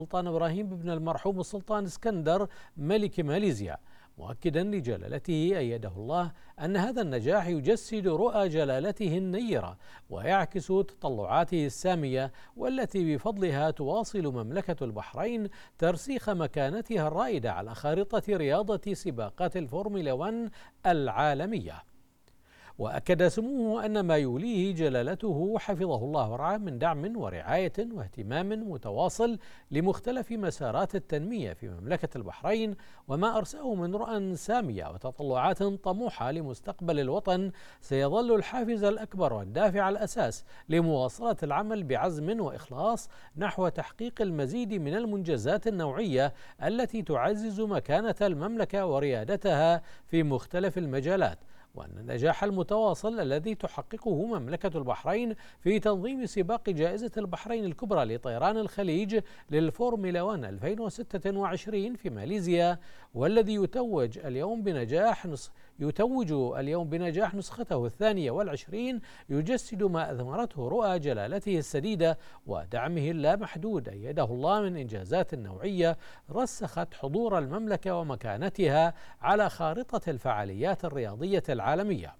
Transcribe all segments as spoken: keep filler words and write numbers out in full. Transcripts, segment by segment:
السلطان إبراهيم بن المرحوم السلطان اسكندر ملك ماليزيا، مؤكدا لجلالته أيده الله أن هذا النجاح يجسد رؤى جلالته النيرة ويعكس تطلعاته السامية، والتي بفضلها تواصل مملكة البحرين ترسيخ مكانتها الرائدة على خارطة رياضة سباقات الفورمولا واحد العالمية. وأكد سموه أن ما يوليه جلالته حفظه الله ورعاه من دعم ورعاية واهتمام متواصل لمختلف مسارات التنمية في مملكة البحرين، وما أرساه من رؤى سامية وتطلعات طموحة لمستقبل الوطن، سيظل الحافز الأكبر والدافع الأساس لمواصلة العمل بعزم وإخلاص نحو تحقيق المزيد من المنجزات النوعية التي تعزز مكانة المملكة وريادتها في مختلف المجالات. وأن النجاح المتواصل الذي تحققه مملكة البحرين في تنظيم سباق جائزة البحرين الكبرى لطيران الخليج للفورمولا واحد ألفين وستة وعشرين في ماليزيا، والذي يتوج اليوم بنجاح نص يتوج اليوم بنجاح نسخته الثانية والعشرين، يجسد ما أثمرته رؤى جلالته السديدة ودعمه اللامحدود أيده الله من إنجازات نوعية رسخت حضور المملكة ومكانتها على خارطة الفعاليات الرياضية العالمية.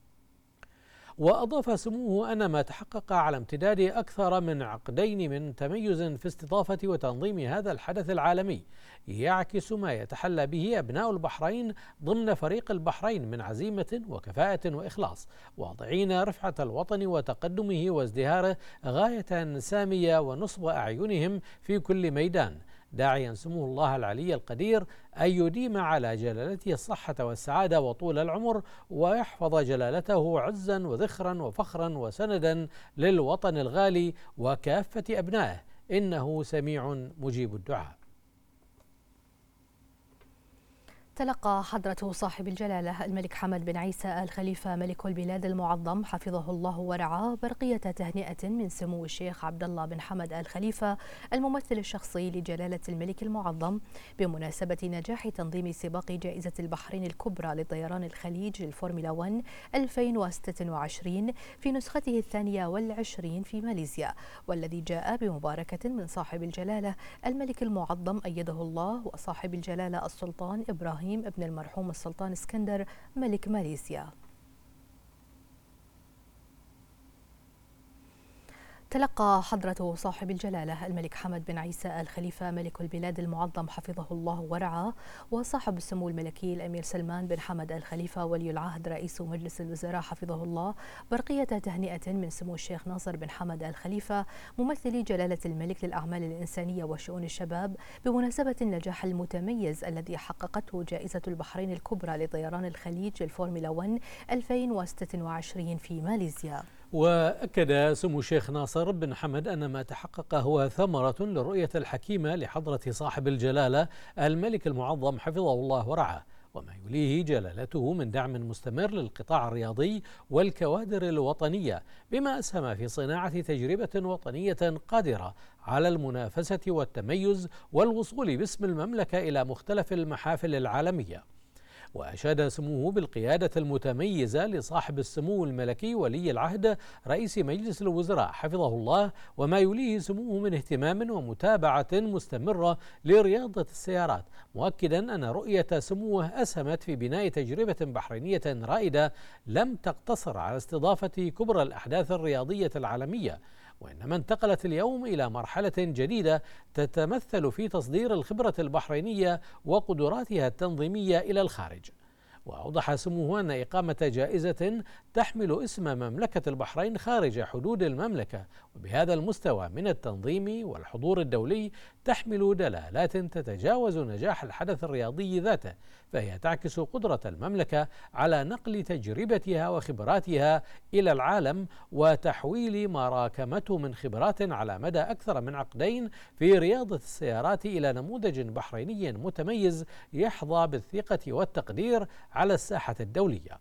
وأضاف سموه أن ما تحقق على امتداد أكثر من عقدين من تميز في استضافة وتنظيم هذا الحدث العالمي يعكس ما يتحلى به أبناء البحرين ضمن فريق البحرين من عزيمة وكفاءة وإخلاص، واضعين رفعة الوطن وتقدمه وازدهاره غاية سامية ونصب أعينهم في كل ميدان، داعيا سموه الله العلي القدير أن يديم على جلالته الصحة والسعادة وطول العمر، ويحفظ جلالته عزا وذخرا وفخرا وسندا للوطن الغالي وكافة أبنائه، إنه سميع مجيب الدعاء. تلقى حضرة صاحب الجلالة الملك حمد بن عيسى آل خليفة ملك البلاد المعظم حفظه الله ورعاه برقية تهنئة من سمو الشيخ عبد الله بن حمد آل خليفة الممثل الشخصي لجلالة الملك المعظم بمناسبة نجاح تنظيم سباق جائزة البحرين الكبرى لطيران الخليج للفورمولا واحد ألفين وستة وعشرين في نسخته الثانية والعشرين في ماليزيا، والذي جاء بمباركة من صاحب الجلالة الملك المعظم أيده الله وصاحب الجلالة السلطان إبراهيم ابن المرحوم السلطان اسكندر ملك ماليزيا. تلقى حضرة صاحب الجلالة الملك حمد بن عيسى آل خليفة ملك البلاد المعظم حفظه الله ورعاه وصاحب السمو الملكي الأمير سلمان بن حمد آل خليفة ولي العهد رئيس مجلس الوزراء حفظه الله برقية تهنئة من سمو الشيخ ناصر بن حمد آل خليفة ممثل جلالة الملك للأعمال الإنسانية وشؤون الشباب بمناسبة النجاح المتميز الذي حققته جائزة البحرين الكبرى لطيران الخليج للفورمولا واحد ألفين وستة وعشرين في ماليزيا. وأكد سمو الشيخ ناصر بن حمد أن ما تحقق هو ثمرة للرؤية الحكيمة لحضرة صاحب الجلالة الملك المعظم حفظه الله ورعاه، وما يليه جلالته من دعم مستمر للقطاع الرياضي والكوادر الوطنية، بما أسهم في صناعة تجربة وطنية قادرة على المنافسة والتميز والوصول باسم المملكة إلى مختلف المحافل العالمية. وأشاد سموه بالقيادة المتميزة لصاحب السمو الملكي ولي العهد رئيس مجلس الوزراء حفظه الله، وما يليه سموه من اهتمام ومتابعة مستمرة لرياضة السيارات، مؤكدا أن رؤية سموه أسهمت في بناء تجربة بحرينية رائدة لم تقتصر على استضافة كبرى الأحداث الرياضية العالمية، وإنما انتقلت اليوم إلى مرحلة جديدة تتمثل في تصدير الخبرة البحرينية وقدراتها التنظيمية إلى الخارج. وأوضح سموه أن إقامة جائزة تحمل اسم مملكة البحرين خارج حدود المملكة وبهذا المستوى من التنظيم والحضور الدولي تحمل دلالات تتجاوز نجاح الحدث الرياضي ذاته، فهي تعكس قدرة المملكة على نقل تجربتها وخبراتها إلى العالم وتحويل ما راكمته من خبرات على مدى أكثر من عقدين في رياضة السيارات إلى نموذج بحريني متميز يحظى بالثقة والتقدير على الساحة الدولية.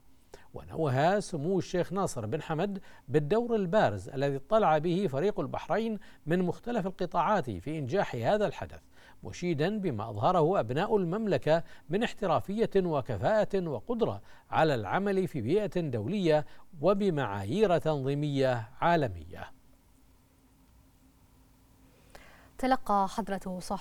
ونوه سمو الشيخ ناصر بن حمد بالدور البارز الذي اطلع به فريق البحرين من مختلف القطاعات في إنجاح هذا الحدث، مشيدا بما أظهره أبناء المملكة من احترافية وكفاءة وقدرة على العمل في بيئة دولية وبمعايير تنظيمية عالمية. تلقى حضرة صاحب